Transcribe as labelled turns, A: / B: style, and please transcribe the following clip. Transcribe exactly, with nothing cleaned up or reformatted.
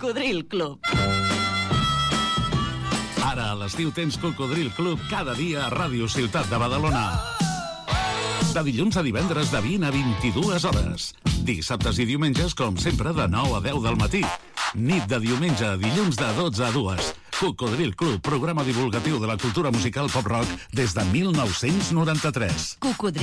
A: Cocodril Club.
B: Ara a l'estiu tens Cocodril Club cada dia a Ràdio Ciutat de Badalona. De dilluns a divendres de vint a vint-i-dues hores. Dissabtes i diumenges, com sempre, de nou a deu del matí. Nit de diumenge a dilluns de dotze a dues. Cocodril Club, programa divulgatiu de la cultura musical pop-rock des de mil nou-cents noranta-tres.
A: Cocodril